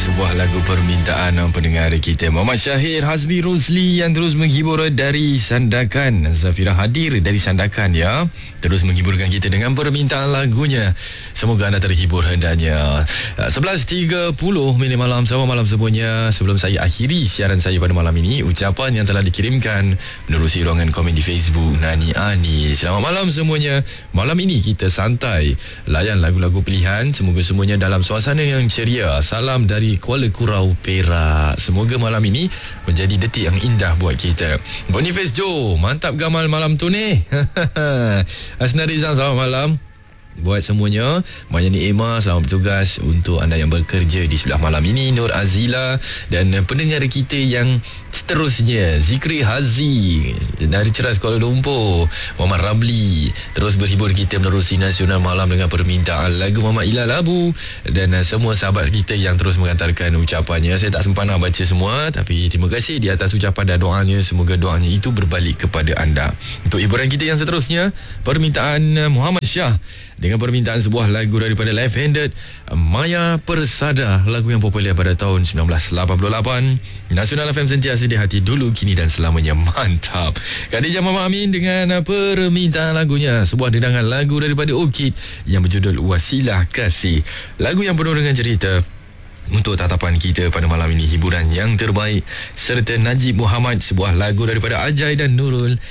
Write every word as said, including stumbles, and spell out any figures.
sebuah lagu permintaan pendengar kita, Muhammad Syahir Hazmi Rosli yang terus menghibur dari Sandakan. Zafira hadir dari Sandakan ya, terus menghiburkan kita dengan permintaan lagunya. Semoga anda terhibur hendaknya. sebelas tiga puluh minit malam. Selamat malam semuanya. Sebelum saya akhiri siaran saya pada malam ini, ucapan yang telah dikirimkan menerusi ruangan komen di Facebook Nani Ani. Selamat malam semuanya. Malam ini kita santai, layan lagu-lagu pilihan. Semoga semuanya dalam suasana yang ceria. Salam dari Kuala Kurau, Perak. Semoga malam ini menjadi detik yang indah buat kita. Boniface Joe, mantap gamal malam tu ni. Asna Rizal, selamat malam buat semuanya. Mayani Emma, selamat bertugas untuk anda yang bekerja di sebelah malam ini. Nur Azila dan pendengar kita yang seterusnya, Zikri Hazi dari Ceras Kuala Lumpur, Muhammad Ramli terus berhibur kita menerusi Nasional Malam dengan permintaan lagu Muhammad Ilal Abu, dan uh, semua sahabat kita yang terus mengantarkan ucapannya. Saya tak sempat nak baca semua, tapi terima kasih di atas ucapan dan doanya. Semoga doanya itu berbalik kepada anda. Untuk hiburan kita yang seterusnya, permintaan uh, Muhammad Shah dengan permintaan sebuah lagu daripada Left Handed, Maya Persada, lagu yang popular pada tahun sembilan belas lapan puluh lapan. Nasional F M sentiasa di hati dulu, kini dan selamanya. Mantap. Khadijah Mama Amin dengan permintaan lagunya, sebuah dedangan lagu daripada Orchid yang berjudul Wasilah Kasih. Lagu yang penuh dengan cerita untuk tatapan kita pada malam ini, hiburan yang terbaik serta Najib Muhammad, sebuah lagu daripada Ajai dan Nurul.